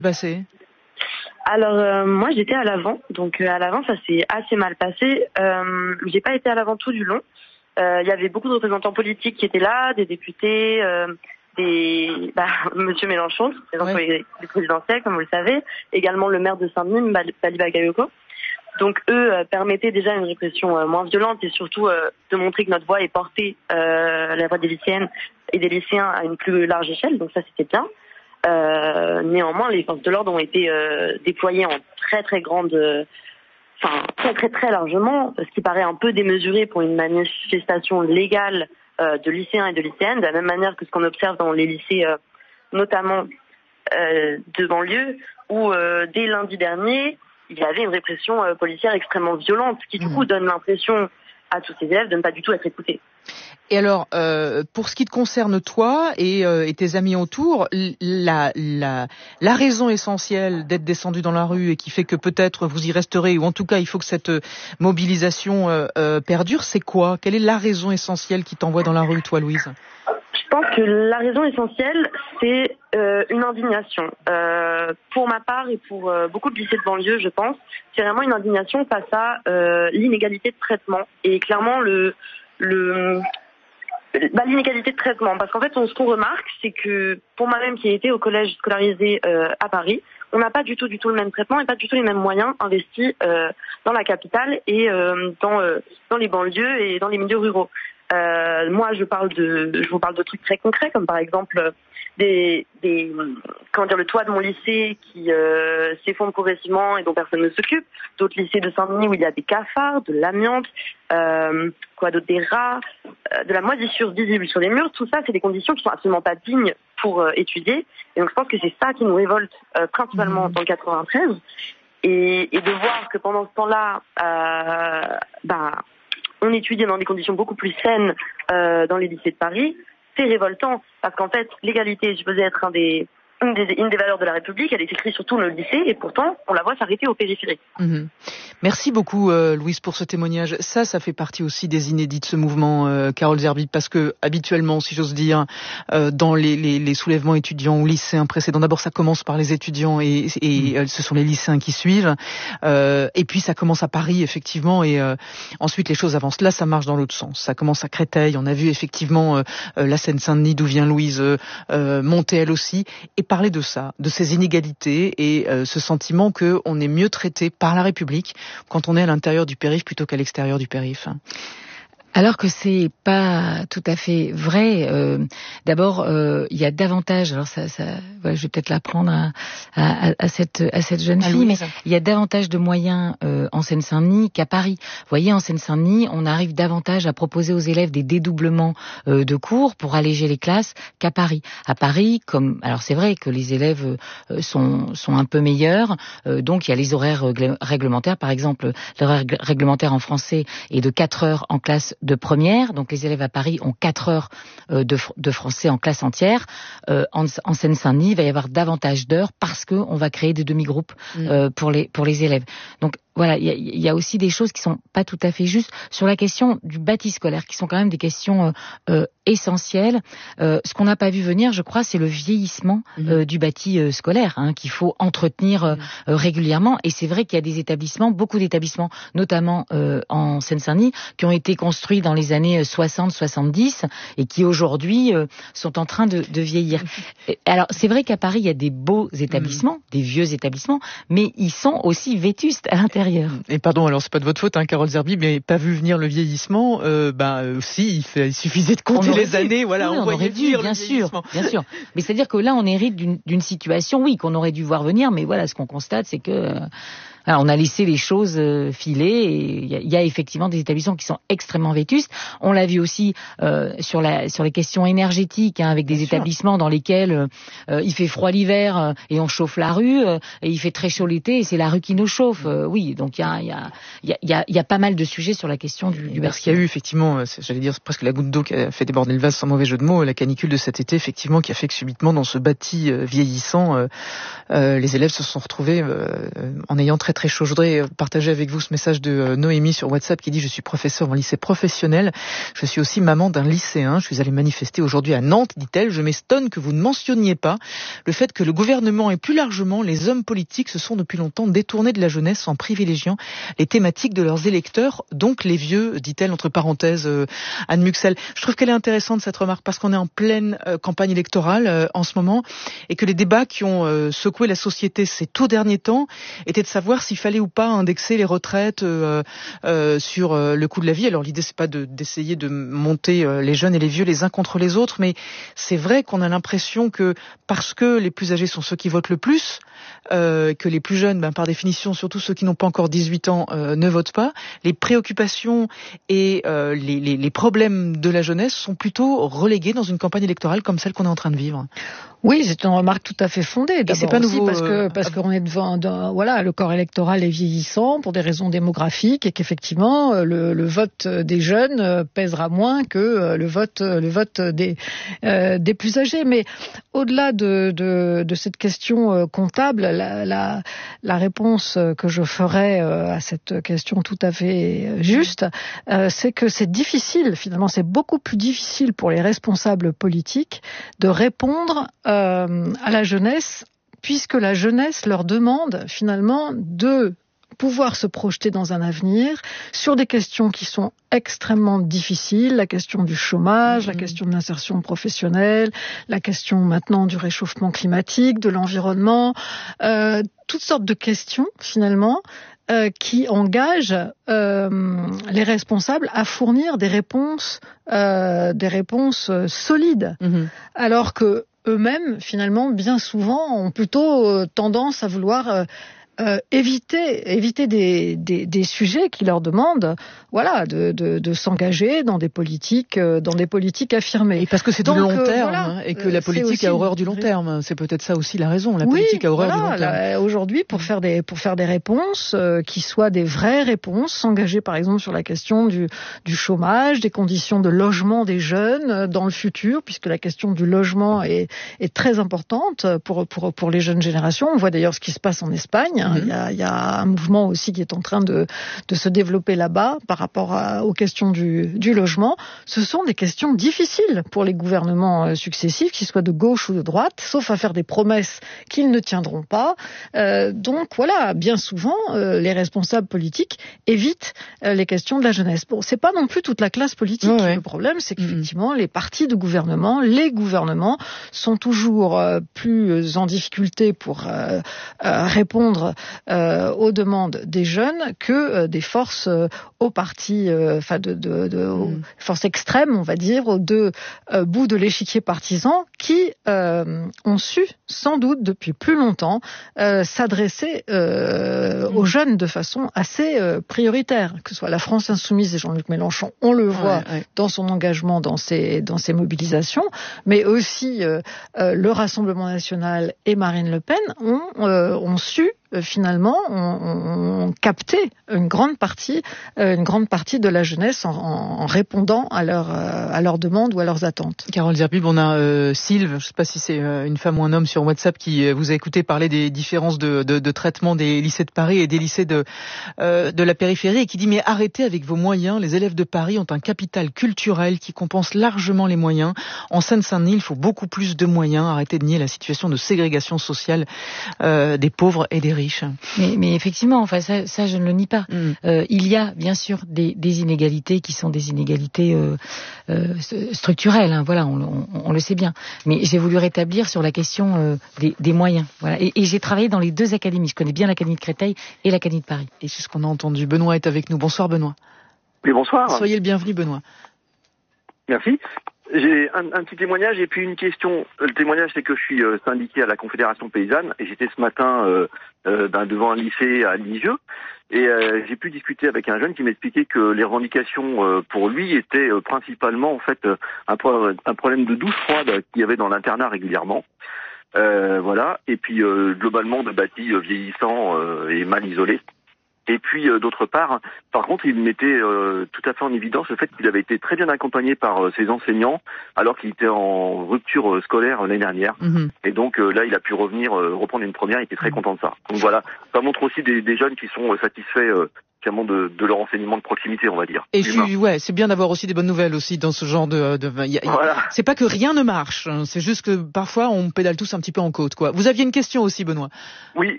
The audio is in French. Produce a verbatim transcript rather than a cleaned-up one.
passé ? Alors euh, moi j'étais à l'avant, donc euh, à l'avant ça s'est assez mal passé. Euh, j'ai pas été à l'avant tout du long. Il euh, y avait beaucoup de représentants politiques qui étaétaient là, des députés, euh, des bah, Monsieur Mélenchon, présent pour les, les présidentielles comme vous le savez, également le maire de Saint-Denis, Bali Bagayoko. Donc eux euh, permettaient déjà une répression euh, moins violente et surtout euh, de montrer que notre voix est portée, euh, la voix des lycéennes et des lycéens à une plus large échelle. Donc ça c'était bien. Euh, néanmoins, les forces de l'ordre ont été euh, déployées en très très grande, euh, enfin très très très largement, ce qui paraît un peu démesuré pour une manifestation légale euh, de lycéens et de lycéennes, de la même manière que ce qu'on observe dans les lycées, euh, notamment euh, de banlieue, où euh, dès lundi dernier, il y avait une répression euh, policière extrêmement violente, qui du mmh. coup donne l'impression à tous ces élèves de ne pas du tout être écoutés. Et alors, euh, pour ce qui te concerne toi et, euh, et tes amis autour, la, la, la raison essentielle d'être descendu dans la rue et qui fait que peut-être vous y resterez, ou en tout cas il faut que cette mobilisation euh, euh, perdure, c'est quoi ? Quelle est la raison essentielle qui t'envoie dans la rue, toi, Louise ? Je pense que la raison essentielle, c'est euh, une indignation. Euh, pour ma part et pour euh, beaucoup de lycées de banlieue, je pense, c'est vraiment une indignation face à euh, l'inégalité de traitement. Et clairement, le... le Bah, l'inégalité de traitement, parce qu'en fait, on, ce qu'on remarque, c'est que pour moi-même qui ai été au collège scolarisé euh, à Paris, on n'a pas du tout, du tout le même traitement et pas du tout les mêmes moyens investis euh, dans la capitale et euh, dans euh, dans les banlieues et dans les milieux ruraux. Euh, moi, je parle de, je vous parle de trucs très concrets, comme par exemple des, des, comment dire, le toit de mon lycée qui euh, s'effondre progressivement et dont personne ne s'occupe. D'autres lycées de Saint-Denis où il y a des cafards, de l'amiante, euh, quoi d'autre, des rats, euh, de la moisissure visible sur les murs. Tout ça, c'est des conditions qui sont absolument pas dignes pour euh, étudier. Et donc, je pense que c'est ça qui nous révolte euh, principalement mmh. dans le quatre-vingt-treize. Et, et de voir que pendant ce temps-là, euh, bah on étudie dans des conditions beaucoup plus saines euh, dans les lycées de Paris, c'est révoltant, parce qu'en fait, l'égalité est supposée être un des, une, des, une des valeurs de la République, elle est écrite sur tout le lycée, et pourtant, on la voit s'arrêter aux périphéries. Mmh. Merci beaucoup, euh, Louise, pour ce témoignage. Ça, ça fait partie aussi des inédits de ce mouvement, euh, Carole Zerbib, parce que habituellement, si j'ose dire, euh, dans les, les, les soulèvements étudiants ou lycéens précédents, d'abord ça commence par les étudiants et, et mmh. ce sont les lycéens qui suivent, euh, et puis ça commence à Paris, effectivement, et euh, ensuite les choses avancent. Là, ça marche dans l'autre sens. Ça commence à Créteil, on a vu effectivement euh, la Seine-Saint-Denis, d'où vient Louise, euh, euh, monter elle aussi, et parler de ça, de ces inégalités et euh, ce sentiment qu'on est mieux traité par la République quand on est à l'intérieur du périph' plutôt qu'à l'extérieur du périph'. Alors que c'est pas tout à fait vrai. Euh, d'abord, euh, il y a davantage. Alors ça, ça voilà, je vais peut-être l'apprendre à, à, à cette à cette jeune fille, mais il y a davantage de moyens euh, en Seine-Saint-Denis qu'à Paris. Vous voyez, en Seine-Saint-Denis, on arrive davantage à proposer aux élèves des dédoublements euh, de cours pour alléger les classes qu'à Paris. À Paris, comme alors c'est vrai que les élèves euh, sont sont un peu meilleurs, euh, donc il y a les horaires réglementaires. Par exemple, l'horaire réglementaire en français est de quatre heures en classe de première, donc les élèves à Paris ont quatre heures euh, de, de français en classe entière. Euh, en, en Seine-Saint-Denis, il va y avoir davantage d'heures parce que on va créer des demi-groupes euh, pour les pour les élèves. Donc voilà, il y, y a aussi des choses qui sont pas tout à fait justes sur la question du bâti scolaire, qui sont quand même des questions euh, euh, essentielles. Euh, ce qu'on n'a pas vu venir, je crois, c'est le vieillissement euh, du bâti euh, scolaire, hein, qu'il faut entretenir euh, euh, régulièrement. Et c'est vrai qu'il y a des établissements, beaucoup d'établissements, notamment euh, en Seine-Saint-Denis, qui ont été construits dans les années soixante soixante-dix et qui aujourd'hui euh, sont en train de, de vieillir. Alors c'est vrai qu'à Paris, il y a des beaux établissements, mmh. des vieux établissements, mais ils sont aussi vétustes à l'intérieur. Et pardon, alors c'est pas de votre faute, hein, Carole Zerbib, mais pas vu venir le vieillissement. Euh, bah euh, si, il, fait, il suffisait de compter les années, voilà, oui, on, on voyait dû, venir bien le sûr, vieillissement. Bien sûr, mais c'est-à-dire que là, on hérite d'une, d'une situation, oui, qu'on aurait dû voir venir, mais voilà, ce qu'on constate, c'est que euh, alors, on a laissé les choses euh, filer et il y, y a effectivement des établissements qui sont extrêmement vétustes. On l'a vu aussi euh, sur la sur les questions énergétiques, hein, avec des Bien établissements sûr. Dans lesquels euh, il fait froid l'hiver euh, et on chauffe la rue, euh, et il fait très chaud l'été et c'est la rue qui nous chauffe. Euh, oui, donc il y a il y a il y a, y a il y a pas mal de sujets sur la question du, du Parce qu'il y a eu effectivement, j'allais dire presque la goutte d'eau qui a fait déborder le vase, sans mauvais jeu de mots, la canicule de cet été, effectivement, qui a fait que subitement dans ce bâti euh, vieillissant, euh, euh, les élèves se sont retrouvés euh, en ayant très très très chaud. Je voudrais partager avec vous ce message de Noémie sur WhatsApp qui dit « Je suis professeur en lycée professionnel. Je suis aussi maman d'un lycéen. Je suis allée manifester aujourd'hui à Nantes, dit-elle. Je m'estonne que vous ne mentionniez pas le fait que le gouvernement et plus largement les hommes politiques se sont depuis longtemps détournés de la jeunesse en privilégiant les thématiques de leurs électeurs, donc les vieux, dit-elle entre parenthèses euh, Anne Muxel. Je trouve qu'elle est intéressante cette remarque parce qu'on est en pleine euh, campagne électorale euh, en ce moment et que les débats qui ont euh, secoué la société ces tout derniers temps étaient de savoir s'il fallait ou pas indexer les retraites euh, euh, sur euh, le coût de la vie. Alors l'idée c'est pas de, d'essayer de monter euh, les jeunes et les vieux les uns contre les autres, mais c'est vrai qu'on a l'impression que parce que les plus âgés sont ceux qui votent le plus, euh, que les plus jeunes, ben, par définition, surtout ceux qui n'ont pas encore dix-huit ans, euh, ne votent pas, les préoccupations et euh, les, les, les problèmes de la jeunesse sont plutôt relégués dans une campagne électorale comme celle qu'on est en train de vivre. Oui, c'est une remarque tout à fait fondée. D'abord c'est pas aussi nouveau, parce que euh, parce qu'on est devant, dans, voilà, le corps électoral est vieillissant pour des raisons démographiques et qu'effectivement le, le vote des jeunes pèsera moins que le vote le vote des euh, des plus âgés. Mais au-delà de de, de cette question comptable, la, la la réponse que je ferai à cette question tout à fait juste, c'est que c'est difficile. Finalement, c'est beaucoup plus difficile pour les responsables politiques de répondre Euh, à la jeunesse, puisque la jeunesse leur demande finalement de pouvoir se projeter dans un avenir sur des questions qui sont extrêmement difficiles, la question du chômage, mmh. la question de l'insertion professionnelle, la question maintenant du réchauffement climatique, de l'environnement, euh, toutes sortes de questions finalement euh, qui engagent euh, les responsables à fournir des réponses, euh, des réponses solides, mmh. alors que eux-mêmes, finalement, bien souvent, ont plutôt euh, tendance à vouloir euh, euh, éviter, éviter des, des, des sujets qui leur demandent, voilà, de, de, de s'engager dans des politiques, euh, dans des politiques affirmées. Et parce que c'est Donc, du long euh, terme, voilà, hein, et que la politique aussi, a horreur du long terme. C'est peut-être ça aussi la raison. La oui, politique a horreur voilà, du long terme. Là, aujourd'hui, pour faire des pour faire des réponses euh, qui soient des vraies réponses, s'engager par exemple sur la question du du chômage, des conditions de logement des jeunes euh, dans le futur, puisque la question du logement est est très importante pour pour pour les jeunes générations. On voit d'ailleurs ce qui se passe en Espagne. Hein. Il y a, il y a un mouvement aussi qui est en train de, de se développer là-bas par rapport à, aux questions du, du logement. Ce sont des questions difficiles pour les gouvernements successifs, qu'ils soient de gauche ou de droite, sauf à faire des promesses qu'ils ne tiendront pas. Euh, donc voilà, bien souvent, euh, les responsables politiques évitent euh, les questions de la jeunesse. Bon, c'est pas non plus toute la classe politique. Ouais. Le problème, c'est qu'effectivement, mmh. les partis de gouvernement, les gouvernements sont toujours euh, plus en difficulté pour euh, euh, répondre Euh, aux demandes des jeunes que euh, des forces euh, aux partis, enfin euh, de, de, de mmh. aux forces extrêmes, on va dire, aux deux euh, bouts de l'échiquier partisan, qui euh, ont su, sans doute depuis plus longtemps, euh, s'adresser euh, mmh. aux jeunes de façon assez euh, prioritaire, que ce soit la France insoumise et Jean-Luc Mélenchon, on le voit ouais, ouais. dans son engagement, dans ses dans ses mobilisations, mais aussi euh, euh, le Rassemblement national et Marine Le Pen ont euh, ont su finalement, on, on captait une grande partie, une grande partie de la jeunesse en, en répondant à leurs à leurs demandes ou à leurs attentes. Carole Zerbib, on a euh, Sylve, je ne sais pas si c'est une femme ou un homme sur WhatsApp qui vous a écouté parler des différences de, de, de traitement des lycées de Paris et des lycées de euh, de la périphérie et qui dit mais arrêtez avec vos moyens. Les élèves de Paris ont un capital culturel qui compense largement les moyens. En Seine-Saint-Denis, il faut beaucoup plus de moyens. Arrêtez de nier la situation de ségrégation sociale euh, des pauvres et des riches. Mais, mais effectivement, enfin ça, ça je ne le nie pas. Mm. Euh, il y a bien sûr des, des inégalités qui sont des inégalités euh, euh, structurelles. Hein, voilà, on, on, on le sait bien. Mais j'ai voulu rétablir sur la question euh, des, des moyens. Voilà. Et, et j'ai travaillé dans les deux académies. Je connais bien l'Académie de Créteil et l'Académie de Paris. Et c'est ce qu'on a entendu. Benoît est avec nous. Bonsoir Benoît. Oui, bonsoir. Soyez le bienvenu Benoît. Merci. J'ai un, un petit témoignage et puis une question. Le témoignage, c'est que je suis euh, syndiqué à la Confédération Paysanne et j'étais ce matin euh, euh, ben, devant un lycée à Lisieux et euh, j'ai pu discuter avec un jeune qui m'expliquait que les revendications euh, pour lui étaient euh, principalement en fait euh, un, pro- un problème de douche froide qu'il y avait dans l'internat régulièrement. Euh, voilà. Et puis euh, globalement de bâtis euh, vieillissants euh, et mal isolés. Et puis euh, d'autre part, par contre, il mettait euh, tout à fait en évidence le fait qu'il avait été très bien accompagné par euh, ses enseignants, alors qu'il était en rupture euh, scolaire euh, l'année dernière. Mmh. Et donc euh, là, il a pu revenir, euh, reprendre une première. Il était très content de ça. Donc voilà, ça montre aussi des, des jeunes qui sont euh, satisfaits. Euh, De, de leur enseignement de proximité, on va dire. Et je suis, ouais, c'est bien d'avoir aussi des bonnes nouvelles aussi dans ce genre de. de y a, voilà. C'est pas que rien ne marche, hein, c'est juste que parfois on pédale tous un petit peu en côte, quoi. Vous aviez une question aussi, Benoît. Oui,